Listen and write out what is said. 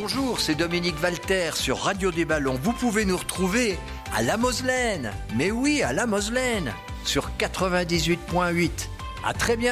bonjour, c'est Dominique Walter sur Radio des Ballons. Vous pouvez nous retrouver à La Moselaine. Mais oui, à La Moselaine, sur 98.8. À très bientôt.